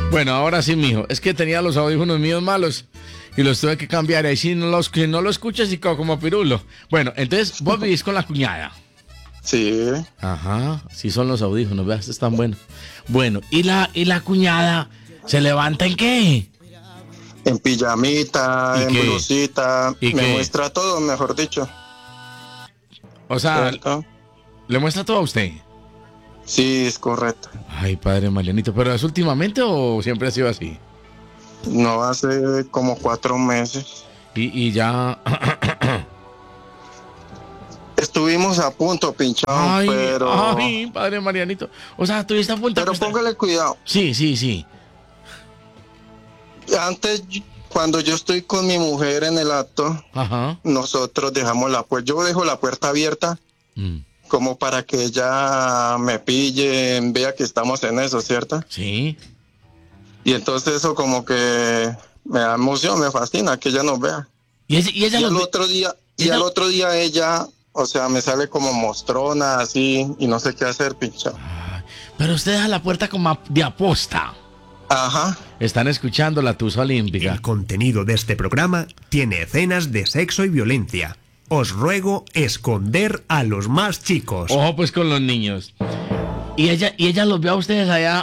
Bueno, ahora sí, mijo. Es que tenía los audífonos míos malos y los tuve que cambiar. Ahí sí que no lo escuchas y como pirulo. Bueno, entonces vos vivís con la cuñada. Sí. Ajá, sí son los audífonos, veas, están buenos. Bueno, ¿y la cuñada se levanta en qué? En pijamita, ¿Y en qué? blusita. ¿Y Me qué? muestra todo, mejor dicho. O sea, ¿Cierto? ¿le muestra todo a usted? Sí, es correcto. Ay, padre Marianito, ¿pero es últimamente o siempre ha sido así? No hace como 4 meses. Y ya... Estuvimos a punto, pinchado, Ay, pero... ay, padre Marianito. O sea, tuviste a punto... Pero póngale cuidado. Sí, sí, sí. Antes, cuando yo estoy con mi mujer en el acto, Ajá. nosotros dejamos la puerta. Yo dejo la puerta abierta Mm, como para que ella me pille, vea que estamos en eso, ¿cierto? sí. Y entonces eso como que me da emoción, me fascina que ella nos vea. Y ella Y los al ve- otro día, ella- al otro día ella, o sea, me sale como mostrona así y no sé qué hacer, pinchado. Ay, pero usted deja la puerta como de aposta. Ajá. Están escuchando la Tusa Olímpica. El contenido de este programa tiene escenas de sexo y violencia. Os ruego esconder a los más chicos. Ojo pues con los niños. Y ella los ve a ustedes allá.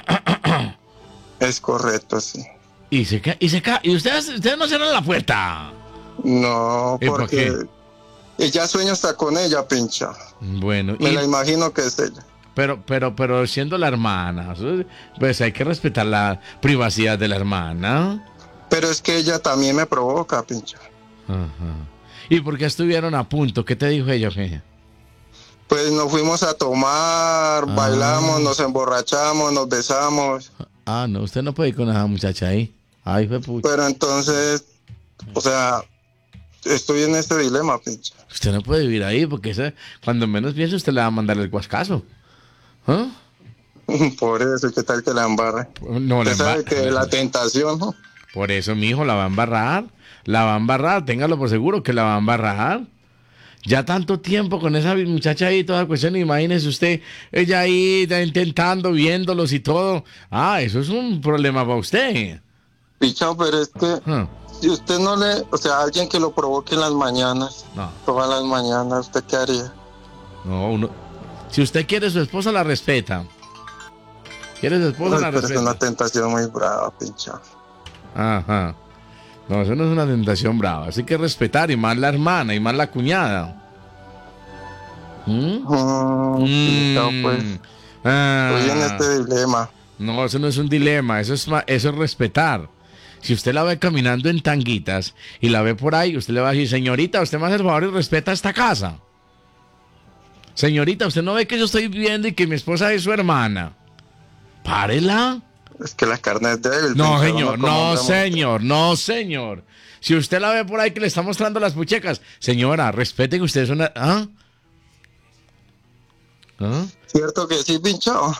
Es correcto, sí. Y se cae. Y ustedes no cierran la puerta. No, ¿Y por porque ella sueña hasta con ella, pincha. Bueno, Me la imagino que es ella. pero siendo la hermana, pues hay que respetar la privacidad de la hermana. Pero es que ella también me provoca, pincha. Ajá. ¿Y por qué estuvieron a punto? ¿Qué te dijo ella? Pues nos fuimos a tomar, bailamos, nos emborrachamos, nos besamos. Ah, no, usted no puede ir con esa muchacha ahí. Ay, fue puta. Pero entonces, o sea, estoy en este dilema, pincha. Usted no puede vivir ahí porque cuando menos piensa usted le va a mandar el guascazo. ¿Ah? Por eso, ¿qué tal que la embarre? No, Usted sabe que la tentación, ¿no? Por eso, mi hijo, la va a embarrar. La va a embarrar, téngalo por seguro que la va a embarrar. Ya tanto tiempo con esa muchacha ahí, toda cuestión, imagínese usted, ella ahí intentando, viéndolos y todo. Ah, eso es un problema para usted. Pichao, pero es que si usted no le, o sea, alguien que lo provoque en las mañanas, No. todas las mañanas, ¿usted qué haría? No, si usted quiere su esposa, la respeta. ¿Quiere su esposa, la Pero es respeta? una tentación muy brava, pinchao. Ajá. No, eso no es una tentación brava. Así que respetar, y más la hermana, y más la cuñada. Pinchao, pues, estoy en este dilema. No, eso no es un dilema, eso es respetar. Si usted la ve caminando en tanguitas y la ve por ahí, usted le va a decir, señorita, usted me hace el favor y respeta esta casa. Señorita, usted no ve que yo estoy viviendo y que mi esposa es su hermana. Párela. Es que la carne es débil. No, pinchao, señor, como no, hombre, señor, no, señor. Si usted la ve por ahí que le está mostrando las puchecas, señora, respete que usted es una... ¿Ah? ¿Ah? Cierto que sí, pinchao.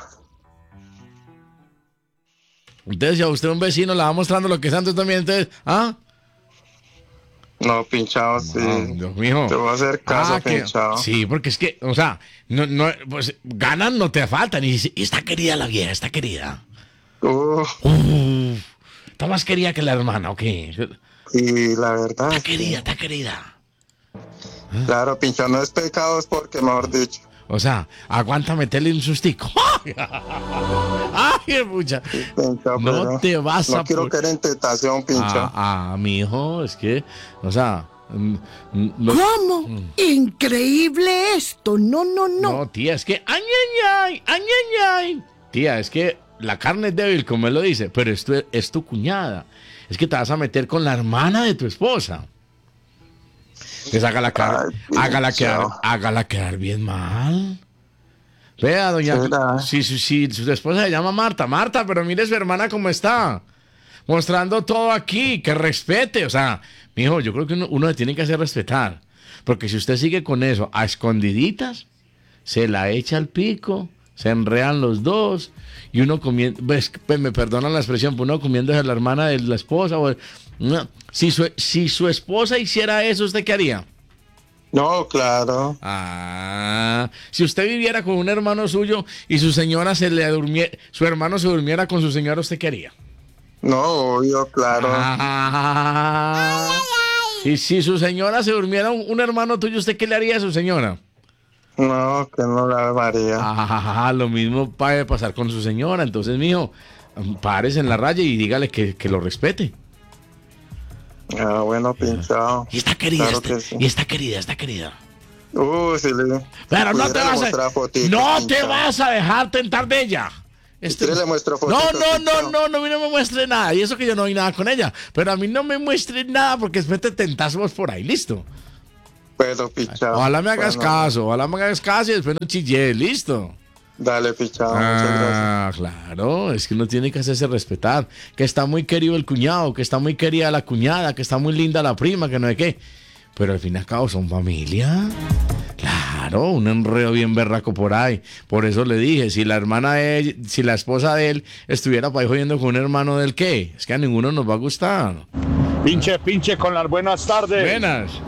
Entonces, si a usted un vecino le va mostrando lo que es antes también, entonces... ¿Ah? No, pinchao, sí. Dios mío. Te voy a hacer caso, que- pinchao. Sí, porque es que, o sea, pues ganas no te faltan. Y está querida la vieja, está querida. Está más querida que la hermana, ¿ok? Y la verdad. Está querida, está querida. Claro, pinchao, no es pecado, es porque, mejor dicho. O sea, aguanta meterle un sustico. ¡Ay, mucha! Pinchao, No pero te vas no a... quiero caer en tentación, pinchao. Mi hijo, es que, o sea... ¿Cómo? Increíble esto. No. No, tía, es que... ¡Ay, ay, ay! ¡Ay, ay, ay! Tía, es que la carne es débil, como él lo dice, pero esto es tu cuñada. Es que te vas a meter con la hermana de tu esposa. Pues hágala quedar bien mal. Vea, doña... Si su esposa se llama Marta, pero mire su hermana cómo está. Mostrando todo aquí, que respete. O sea, mijo, yo creo que uno le tiene que hacer respetar. Porque si usted sigue con eso a escondiditas, se la echa al pico, se enredan los dos, y uno comiendo, pues, me perdonan la expresión, pero uno comiéndose a la hermana de la esposa. No. Si su esposa hiciera eso, ¿usted qué haría? No, claro. Si usted viviera con un hermano suyo y su señora su hermano se durmiera con su señora, ¿usted qué haría? No, obvio, claro. Y si su señora se durmiera un hermano tuyo, ¿usted qué le haría a su señora? No, que no la haría. Lo mismo puede pasar con su señora. Entonces, mijo, párese en la raya y dígale que lo respete. Bueno, pinchado. Y está querida, Claro sí. Y está querida. Sí, Pero no te vas a dejar tentar de ella. Le muestro fotitos, no, a mí no me muestre nada. Y eso que yo no vi nada con ella. Pero a mí no me muestre nada porque después te tentásemos por ahí, listo. Pero, pichado. Ojalá me hagas caso y después no chillé, listo. Dale, pichado, muchas gracias. Claro, es que uno tiene que hacerse respetar. Que está muy querido el cuñado, que está muy querida la cuñada, que está muy linda la prima, que no sé qué. Pero al fin y al cabo son familia. Claro, un enredo bien berraco por ahí. Por eso le dije, si la esposa de él estuviera para ahí jodiendo con un hermano del qué, es que a ninguno nos va a gustar. Pinche con las buenas tardes. Buenas.